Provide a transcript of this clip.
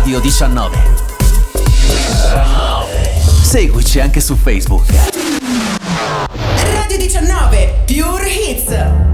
Radio 19. Seguici anche su Facebook. Radio 19 Pure Hits.